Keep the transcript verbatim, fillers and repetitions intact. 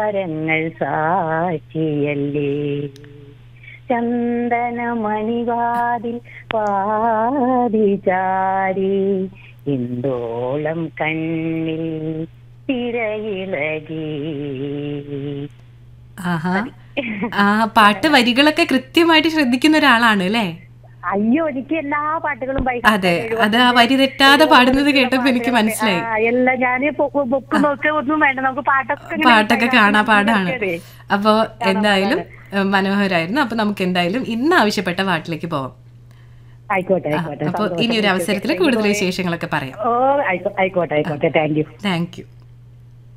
താരങ്ങൾ സാക്ഷിയല്ലേ, ചന്ദനമണിവാതിൽ പാതിചാരി ഇന്ദോളം കണ്ണിൽ തിരയിളകി. ആഹാ, ആ പാട്ട് വരികളൊക്കെ കൃത്യമായിട്ട് ശ്രദ്ധിക്കുന്ന ഒരാളാണ് അല്ലേ? അയ്യോ, എനിക്ക് എല്ലാ പാട്ടുകളും അതെ, അത് ആ വരി തെറ്റാതെ പാടുന്നത് കേട്ടപ്പോ എനിക്ക് മനസ്സിലായി. എല്ലാം ഞാന് ബുക്ക് നോക്കുക ഒന്നും വേണ്ട, നമുക്ക് പാട്ടൊക്കെ പാട്ടൊക്കെ കാണാ പാടാണ്. അപ്പൊ എന്തായാലും മനോഹരായിരുന്നു. അപ്പൊ നമുക്ക് എന്തായാലും ഇന്ന് ആവശ്യപ്പെട്ട പാട്ടിലേക്ക് പോവാം. ആയിക്കോട്ടെ ആയിക്കോട്ടെ. അപ്പൊ ഇനി ഒരു അവസരത്തിൽ കൂടുതൽ വിശേഷങ്ങളൊക്കെ പറയാം. ഓ ആയിക്കോട്ടെ ആയിക്കോട്ടെ. Thank you thank you.